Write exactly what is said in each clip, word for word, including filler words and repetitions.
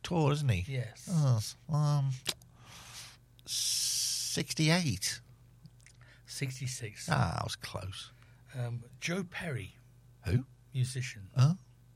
tall, isn't he? Yes. Oh, um, sixty-eight. sixty-six. Ah, I was close. Um, Joe Perry. Who? Musician. Oh.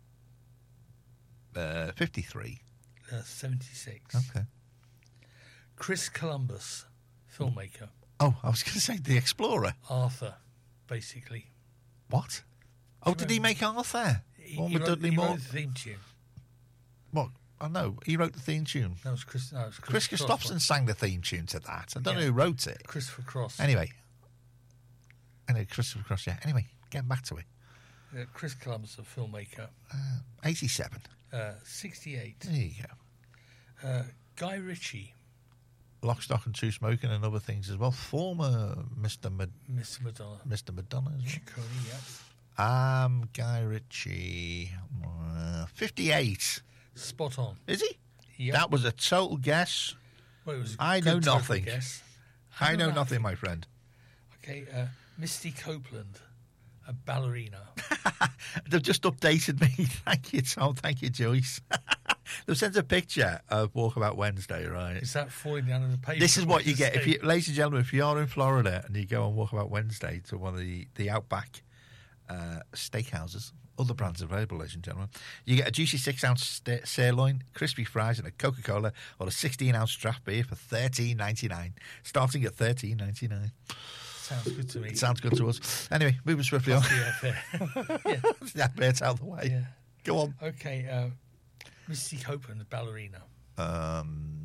Uh, fifty-three. Uh, seventy-six. Okay. Chris Columbus, filmmaker. Oh, I was going to say The Explorer. Arthur, basically. What? Oh, did he make Arthur? He, One he with wrote, Dudley he Moore? wrote the theme tune. What? Oh, no, he wrote the theme tune. No, it was Chris. No, it was Chris Chris Christopherson sang the theme tune to that. I don't Yeah. know who wrote it. Christopher Cross. Anyway. Anyway, Christopher Cross, yeah. Anyway, getting back to it. Uh, Chris Columbus, a filmmaker. Uh, eighty-seven. Uh, sixty-eight. There you go. Uh, Guy Ritchie, Lock, Stock and Two Smoking and other things as well. Former Mister Mad- Mister Madonna. Mister Madonna as Ciccone, yeah. well. Um, Guy Ritchie. Uh, fifty-eight. Spot on. Is he? Yep. That was a total guess. Well, it was a I good know total nothing. Guess. I know nothing, my friend. Okay, uh, Misty Copeland, a ballerina. They've just updated me. Thank you, Tom. Thank you, Joyce. They've sent a picture of Walkabout Wednesday, right? Is that falling down in the paper? This is what you Just get, if say- you, ladies and gentlemen. If you are in Florida and you go on Walkabout Wednesday to one of the the Outback uh, steakhouses, other brands available, ladies and gentlemen, you get a juicy six ounce st- sirloin, crispy fries, and a Coca Cola, or a sixteen ounce draft beer for thirteen ninety nine, starting at thirteen ninety nine. Sounds good to me. It sounds good to us. Anyway, moving swiftly on. Yeah, fair. yeah. That bit's out of the way. Yeah. Go on. Okay, uh, Misty Copeland, the ballerina. Um,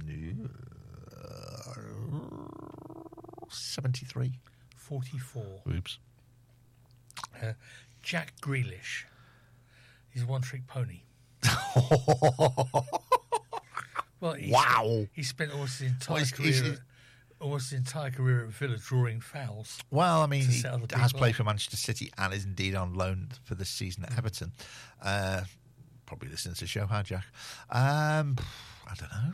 uh, seventy-three. forty-four. Oops. Uh, Jack Grealish. He's a one-trick pony. Well, he Wow. Spent, he spent almost his entire Well, he's- career, he's- at, almost his entire career at Villa drawing fouls. Well, I mean, To he set other has people played up. for Manchester City and is indeed on loan for this season at Everton. Uh, probably listens to the show, huh, Jack? Um, I don't know.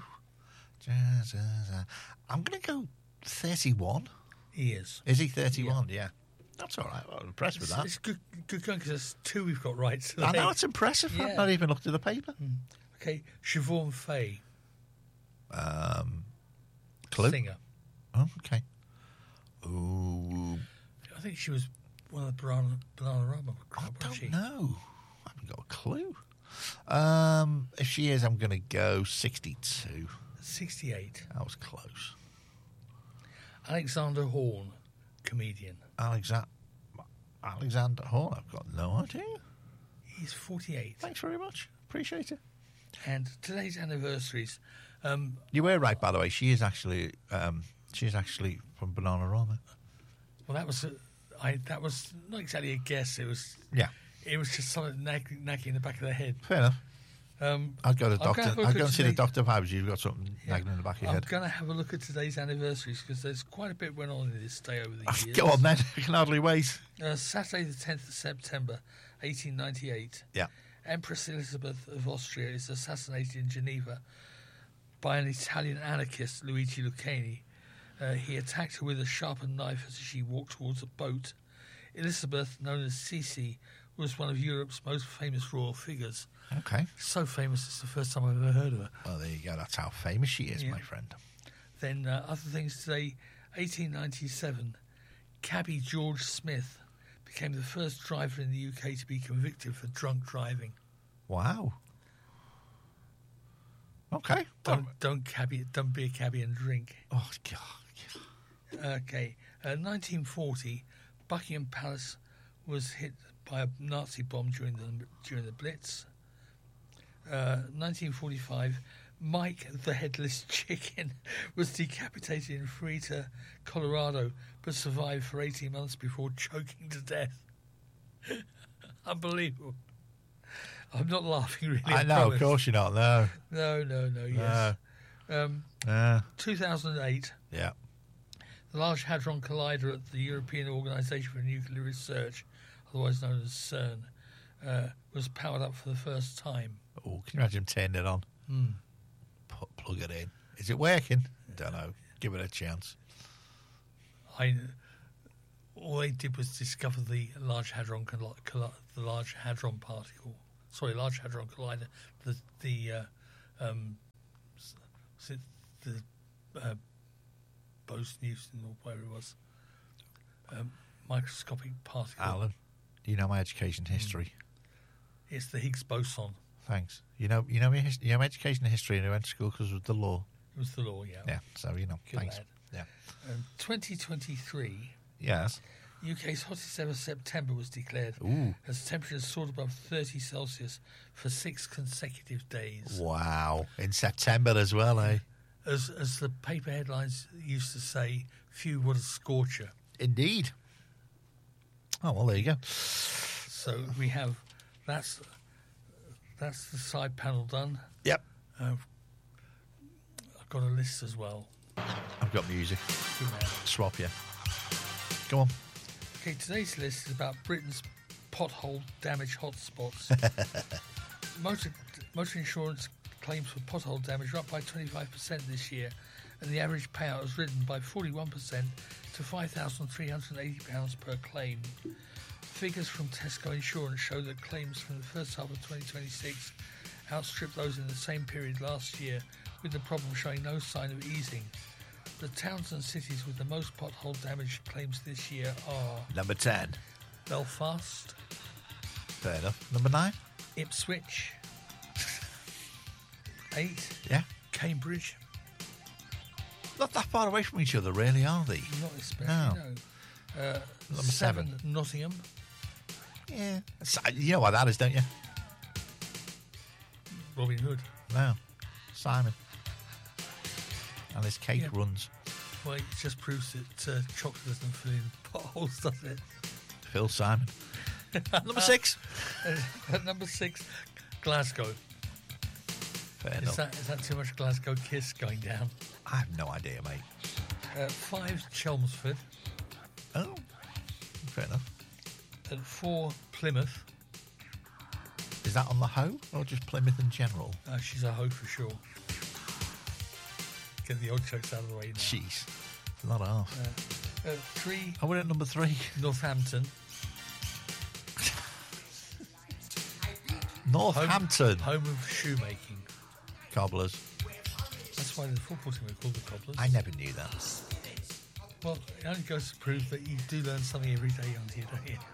I'm going to go thirty-one. He is. Is he thirty-one? Yeah. That's all right. I'm impressed with It's, that. it's good, good going because there's two we've got right today. I know, it's impressive. I've Yeah. not even looked at the paper. Okay, Siobhan Fay, Um, clue? singer. Oh, okay. Ooh, I think she was one of the Banana, Bananarama I crowd, wasn't don't she? know. I haven't got a clue. Um, if she is, I'm going to go sixty-two. sixty-eight. That was close. Alexander Horn, comedian. Alexander Alexander Hall. I've got no idea. He's forty-eight. Thanks very much. Appreciate it. And today's anniversaries. Um, You were right, by the way. She is actually um, she is actually from Bananarama. well, that was a, I. That was not exactly a guess. It was. Yeah, It was just something nagging, nagging in the back of the head. fair enough. Um, I'll go to I'll doctor. go have a I'll look go at and see the today- doctor vibes. You've got something Yeah. nagging in the back of your I'm head. going to have a look at today's anniversaries because there's quite a bit went on in this day over the years. Go on then. I can hardly wait. Uh, Saturday, the tenth of September, eighteen ninety-eight. Yeah. Empress Elizabeth of Austria is assassinated in Geneva by an Italian anarchist, Luigi Lucchini. Uh, he attacked her with a sharpened knife as she walked towards a boat. Elizabeth, known as Sisi, was one of Europe's most famous royal figures. Okay. So famous, it's the first time I've ever heard of her. Well, there you go. That's how famous she is, Yeah. my friend. Then uh, other things today, eighteen ninety-seven, cabbie George Smith became the first driver in the U K to be convicted for drunk driving. Wow. Okay. Don't don't cabbie, don't be a cabbie and drink. Oh God. Okay, uh, nineteen forty, Buckingham Palace was hit by a Nazi bomb during the during the Blitz. Uh, nineteen forty-five, Mike the Headless Chicken was decapitated in Frita, Colorado, but survived for eighteen months before choking to death. Unbelievable. I'm not laughing really. I I know, promise. of course you're not. No. No, no, no, yes. Um, Uh, two thousand eight, yeah. the Large Hadron Collider at the European Organisation for Nuclear Research, otherwise known as CERN, uh, was powered up for the first time. Oh, can you imagine him turning it on? Hmm. Put, plug it in. Is it working? Don't know. Give it a chance. I, all they did was discover the Large Hadron Colli- Colli- the Large Hadron Particle. Sorry, Large Hadron Collider. The the uh, um, was it the uh, Bose-Newton or whatever it was, um, microscopic particle. Alan, you know my education history. It's the Higgs boson. Thanks. You know, you know my his- you know my education history, and I went to school because of the law. It was the law, yeah. Yeah, so you know. Good thanks. lad. Yeah. Um, twenty twenty-three, Yes. U K's hottest ever September was declared Ooh. as temperatures soared above thirty Celsius for six consecutive days. Wow. In September as well, eh? As as the paper headlines used to say, few would a scorcher. Indeed. Oh well, there you go. So we have that's that's the side panel done. Yep. Uh, I've got a list as well. I've got music. Good man. Swap you. Go on. Okay, today's list is about Britain's pothole damage hotspots. motor motor insurance claims for pothole damage are up by twenty-five percent this year, and the average payout has risen by forty-one percent to five thousand three hundred eighty pounds per claim. Figures from Tesco Insurance show that claims from the first half of twenty twenty-six outstripped those in the same period last year, with the problem showing no sign of easing. The towns and cities with the most pothole damage claims this year are Number ten. Belfast, Fair enough. Number nine. Ipswich, eight, Yeah. Cambridge, Not that far away from each other, really, are they? not especially, No. no. Uh, Number seven, seven. Nottingham, Yeah. So- You know what that is, don't you? Robin Hood. No. Simon. And his cake Yeah. runs. Well, it just proves that uh, chocolate doesn't fill in potholes, does it? Phil Simon. Number six. Uh, at number six, Glasgow. Fair Is enough. that, is that too much Glasgow kiss going down? I have no idea, mate. Uh, five, Chelmsford. Oh. Fair enough. At four, Plymouth. Is that on the hoe or just Plymouth in general? Uh, she's a hoe for sure. Get the odd jokes out of the way now. Jeez. It's not half. Uh, uh, three, Oh, we're at number three. Northampton. Northampton. Home of shoemaking. Cobblers. That's why the football team are called the Cobblers. I never knew that. Well, it only goes to prove that you do learn something every day on here, don't you?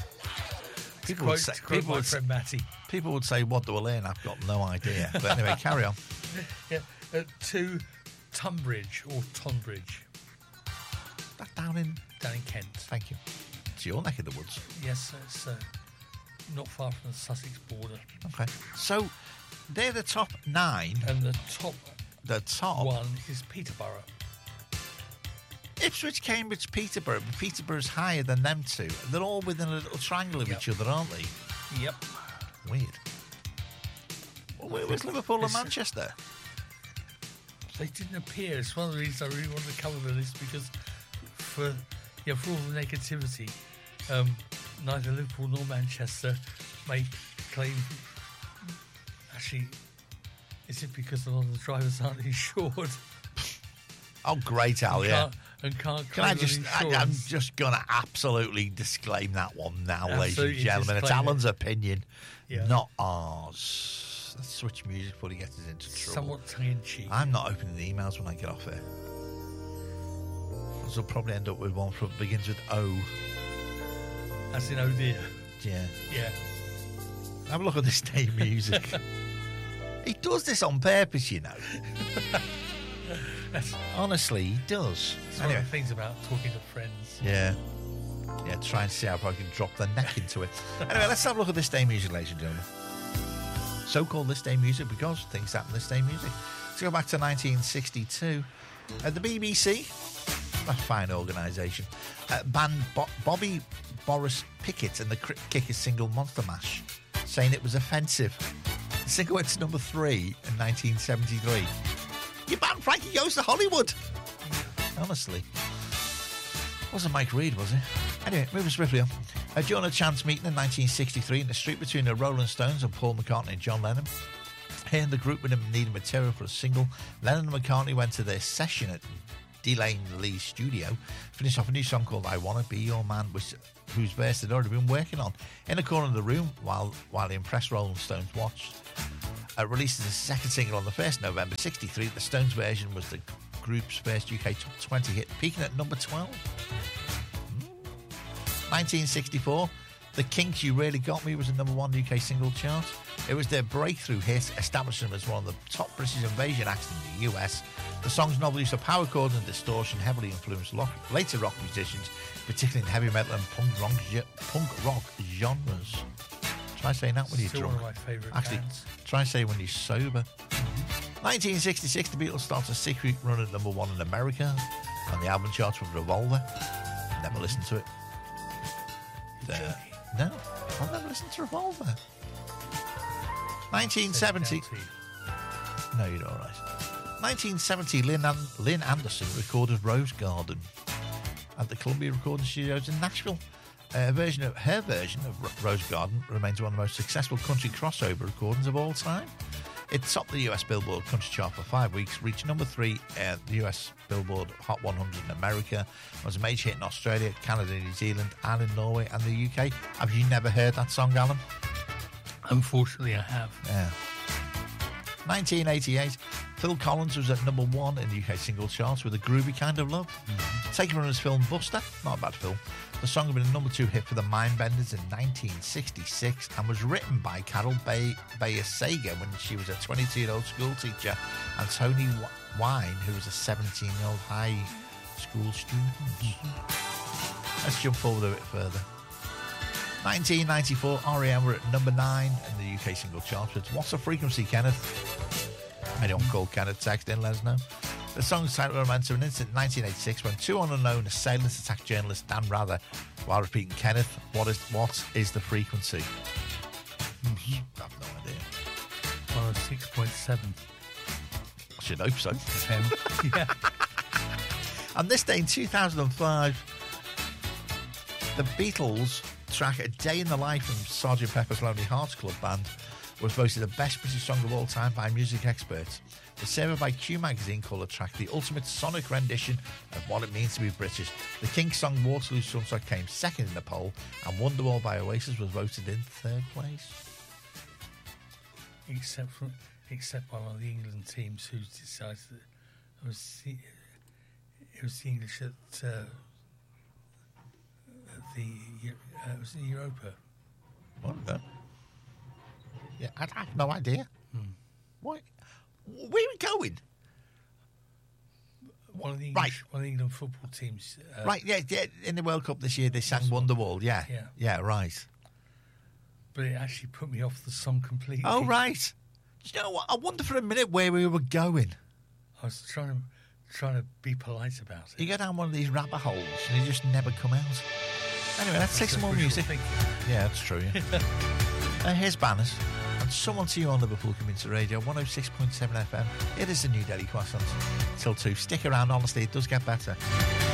To People quote, would say, to quote people my would, friend Matty. people would say, what do I learn? I've got no idea. But anyway, carry on. Yeah. At two, Tunbridge or Tonbridge, That down in... down in Kent. Thank you. It's your neck of the woods. Yes, it's uh, not far from the Sussex border. Okay. So, they're the top nine. And the top The top... one is Peterborough. Ipswich, Cambridge, Peterborough. But Peterborough's higher than them two. They're all within a little triangle of Yep. each other, aren't they? Yep. Weird. Well, where was Liverpool and It's- Manchester? They didn't appear. It's one of the reasons I really wanted to cover the list, because for yeah, for all the negativity, um, neither Liverpool nor Manchester may claim. Actually, is it because a lot of the drivers aren't insured? Oh, great, Al, and yeah. Can't, and can't Can I claim just, I, I'm insurance. just going to absolutely disclaim that one now, ladies and Absolutely gentlemen. It's disclaim it. Alan's opinion, Yeah. not ours. Let's switch music before he gets us into trouble. Somewhat tongue-in-cheek. I'm not opening the emails when I get off here. So I'll probably end up with one from begins with O. As in, oh dear. Yeah. Yeah. Have a look at this day music. He does this on purpose, you know. That's, Honestly, he does. that's one Anyway. of the things about talking to friends. Yeah. Yeah, try and see how I can drop the neck into it. Anyway, let's have a look at this day music, ladies and gentlemen. So-called this day music because things happen this day music. Let's go back to nineteen sixty-two. At the B B C, a fine organisation, uh, banned Bo- Bobby Boris Pickett and the Cri- Kickers single Monster Mash, saying it was offensive. The single went to number three in nineteen seventy-three. You banned Frankie Goes to Hollywood. Honestly. Wasn't Mike Reed, was it? Anyway, moving swiftly on. Uh, during a chance meeting in nineteen sixty-three in the street between the Rolling Stones and Paul McCartney and John Lennon, hearing the group with him needed material for a single, Lennon and McCartney went to their session at Delane Lee's studio, finished off a new song called I Wanna Be Your Man, which, whose verse they'd already been working on, in a corner of the room while, while the impressed Rolling Stones watched. Uh, released as a second single on the first of November sixty-three, the Stones version was the group's first U K top twenty hit, peaking at number twelve. Mm. nineteen sixty-four, The Kinks' You Really Got Me was the number one U K single chart. It was their breakthrough hit, establishing them as one of the top British invasion acts in the U S. The song's novel use of power chords and distortion heavily influenced rock, later rock musicians, particularly in heavy metal and punk rock, punk rock genres. Try saying that when you're Still drunk. one of my favourite Actually, bands. try saying when you're sober. nineteen sixty-six, the Beatles started a secret run at number one in America on the album charts with Revolver. Never listened to it. Uh, no, I've never listened to Revolver. nineteen seventy. No, you're all right. nineteen seventy, Lynn, An- Lynn Anderson recorded Rose Garden at the Columbia Recording Studios in Nashville. A version of her version of R- Rose Garden remains one of the most successful country crossover recordings of all time. It topped the U S Billboard Country Chart for five weeks, reached number three at the U S Billboard Hot one hundred in America, was a major hit in Australia, Canada, New Zealand, and in Norway and the U K. Have you never heard that song, Alan? Unfortunately, I have. Yeah. nineteen eighty-eight, Phil Collins was at number one in the U K single charts with A Groovy Kind of Love. Mm-hmm. Taken from his film Buster, not a bad film. The song had been a number two hit for the Mindbenders in nineteen sixty-six and was written by Carol Bay- Bayer-Sager when she was a twenty-two-year-old school teacher, and Tony Wine, who was a seventeen-year-old high school student. Mm-hmm. Let's jump forward a bit further. nineteen ninety-four, R E M were at number nine in the U K single charts with What's the Frequency, Kenneth? Anyone called Kenneth, text in, let us know. The song's title reminds of an incident in nineteen eighty-six when two unknown assailants attacked journalist Dan Rather while repeating, Kenneth, what is what is the frequency? I have no idea. one oh six point seven. I should hope so. Um, yeah. On this day in two thousand five, the Beatles track A Day in the Life from Sergeant Pepper's Lonely Hearts Club Band was voted the best British song of all time by music experts. The survey by Q Magazine called the track the ultimate sonic rendition of what it means to be British. The Kinks' song Waterloo Sunset came second in the poll, and Wonderwall by Oasis was voted in third place. Except for, except by one of the England teams who decided that it was the, it was the English at, uh, at the uh, it was in Europa. What is that? Yeah, I, I have no idea. Hmm. What? Where are we going? One of the English, Right. one of the England football teams. Uh, Right, yeah, yeah, in the World Cup this year they sang Wonderwall, yeah. Yeah. Yeah, right. But it actually put me off the song completely. Oh, right. Do you know what? I wonder for a minute where we were going. I was trying to trying to be polite about it. You go down one of these rabbit holes and you just never come out. Anyway, let's take some more music. Yeah, that's true, yeah. uh, here's Banners. And Someone to You on Liverpool Community Radio, one oh six point seven F M. It is the New Delhi Croissant. Till two. Stick around, honestly, it does get better.